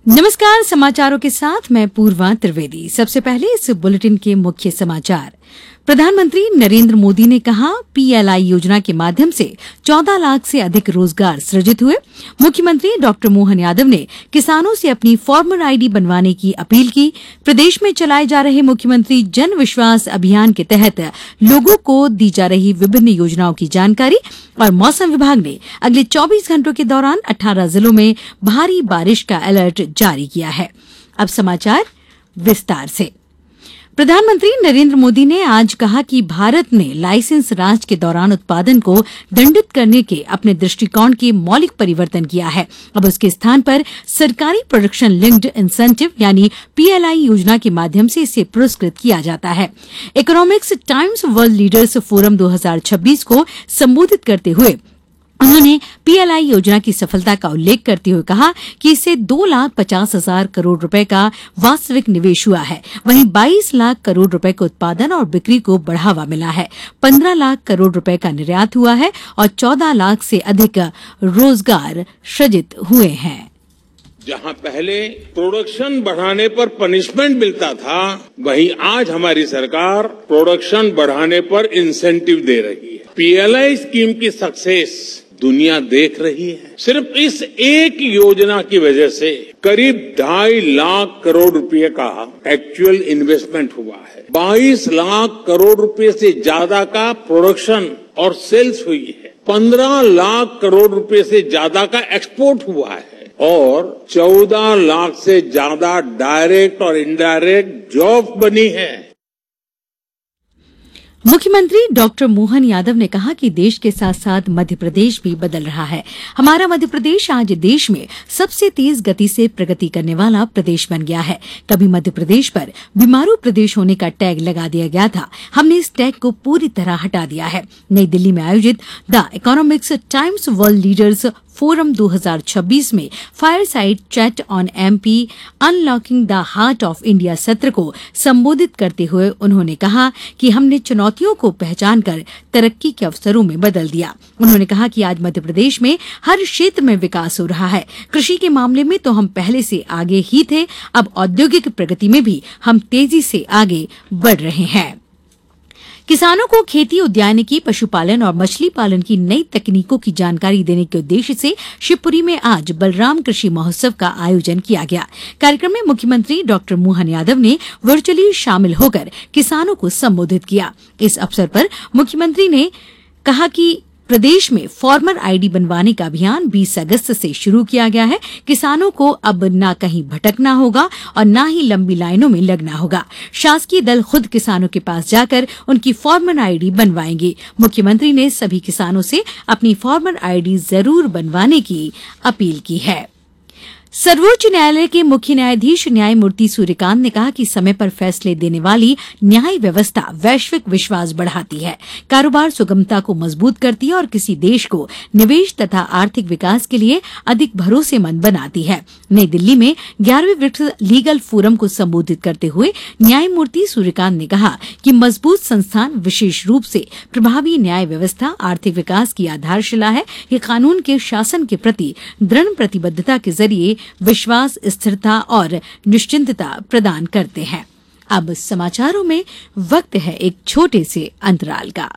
नमस्कार, समाचारों के साथ मैं पूर्वा त्रिवेदी। सबसे पहले इस बुलेटिन के मुख्य समाचार। प्रधानमंत्री नरेंद्र मोदी ने कहा, पीएलआई योजना के माध्यम से 14 लाख से अधिक रोजगार सृजित हुए। मुख्यमंत्री डॉक्टर मोहन यादव ने किसानों से अपनी फार्मर आईडी बनवाने की अपील की। प्रदेश में चलाए जा रहे मुख्यमंत्री जन विश्वास अभियान के तहत लोगों को दी जा रही विभिन्न योजनाओं की जानकारी। और मौसम विभाग ने अगले 24 घंटों के दौरान 18 जिलों में भारी बारिश का अलर्ट जारी किया है। अब समाचार विस्तार से। प्रधानमंत्री नरेंद्र मोदी ने आज कहा कि भारत ने लाइसेंस राज के दौरान उत्पादन को दंडित करने के अपने दृष्टिकोण के मौलिक परिवर्तन किया है। अब उसके स्थान पर सरकारी प्रोडक्शन लिंक्ड इंसेंटिव यानी पीएलआई योजना के माध्यम से इसे पुरस्कृत किया जाता है। Economics times world leaders forum 2026 को संबोधित करते हुए उन्होंने पीएलआई योजना की सफलता का उल्लेख करते हुए कहा कि इससे 2,50,000 करोड़ रुपए का वास्तविक निवेश हुआ है। वहीं 22 लाख करोड़ रुपए के उत्पादन और बिक्री को बढ़ावा मिला है। 15 लाख करोड़ रुपए का निर्यात हुआ है और 14 लाख से अधिक रोजगार सृजित हुए हैं। जहां पहले प्रोडक्शन बढ़ाने पर पनिशमेंट मिलता था, वहीं आज हमारी सरकार प्रोडक्शन बढ़ाने पर इंसेंटिव दे रही है। पीएलआई स्कीम की सक्सेस दुनिया देख रही है। सिर्फ इस एक योजना की वजह से करीब 2.5 लाख करोड़ रुपए का एक्चुअल इन्वेस्टमेंट हुआ है। 22 लाख करोड़ रुपए से ज्यादा का प्रोडक्शन और सेल्स हुई है। 15 लाख करोड़ रुपए से ज्यादा का एक्सपोर्ट हुआ है और 14 लाख से ज्यादा डायरेक्ट और इनडायरेक्ट जॉब बनी है। मुख्यमंत्री डॉक्टर मोहन यादव ने कहा कि देश के साथ साथ मध्य प्रदेश भी बदल रहा है। हमारा मध्य प्रदेश आज देश में सबसे तेज गति से प्रगति करने वाला प्रदेश बन गया है। कभी मध्य प्रदेश पर बीमारू प्रदेश होने का टैग लगा दिया गया था, हमने इस टैग को पूरी तरह हटा दिया है। नई दिल्ली में आयोजित the economics times world leaders forum 2026 में fire side chat on MP unlocking the heart of India सत्र को संबोधित करते हुए उन्होंने कहा कि हमने चुनौतियों को पहचान कर तरक्की के अवसरों में बदल दिया। उन्होंने कहा कि आज मध्य प्रदेश में हर क्षेत्र में विकास हो रहा है। कृषि के मामले में तो हम पहले से आगे ही थे, अब औद्योगिक प्रगति में भी हम तेजी से आगे बढ़ रहे हैं। किसानों को खेती, उद्यानिकी, पशुपालन और मछली पालन की नई तकनीकों की जानकारी देने के उद्देश्य से शिवपुरी में आज बलराम कृषि महोत्सव का आयोजन किया गया। कार्यक्रम में मुख्यमंत्री डॉक्टर मोहन यादव ने वर्चुअली शामिल होकर किसानों को संबोधित किया। इस अवसर पर मुख्यमंत्री ने कहा कि प्रदेश में फार्मर आईडी बनवाने का अभियान 20 अगस्त से शुरू किया गया है। किसानों को अब न कहीं भटकना होगा और न ही लंबी लाइनों में लगना होगा। शासकीय दल खुद किसानों के पास जाकर उनकी फार्मर आईडी बनवाएंगे। मुख्यमंत्री ने सभी किसानों से अपनी फार्मर आईडी जरूर बनवाने की अपील की है। सर्वोच्च न्यायालय के मुख्य न्यायाधीश न्यायमूर्ति सूर्यकांत ने कहा कि समय पर फैसले देने वाली न्याय व्यवस्था वैश्विक विश्वास बढ़ाती है, कारोबार सुगमता को मजबूत करती है और किसी देश को निवेश तथा आर्थिक विकास के लिए अधिक भरोसेमंद बनाती है। नई दिल्ली में 11वें ब्रिक्स लीगल फोरम को संबोधित करते हुए न्यायमूर्ति सूर्यकांत ने कहा कि मजबूत संस्थान, विशेष रूप से प्रभावी न्याय व्यवस्था आर्थिक विकास की आधारशिला है। ये कानून के शासन के प्रति दृढ़ प्रतिबद्धता के जरिए विश्वास, स्थिरता और निश्चिंतता प्रदान करते हैं। अब समाचारों में वक्त है एक छोटे से अंतराल का।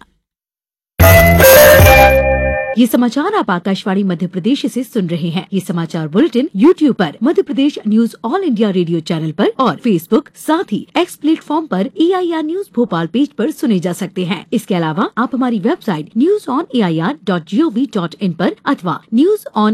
ये समाचार आप आकाशवाणी मध्य प्रदेश से सुन रहे हैं। ये समाचार बुलेटिन YouTube पर Madhya Pradesh news all India radio channel पर और फेसबुक साथ ही एक्स प्लेटफॉर्म पर AIR न्यूज भोपाल पेज पर सुने जा सकते हैं। इसके अलावा आप हमारी वेबसाइट newsonair.gov.in पर अथवा न्यूज ऑन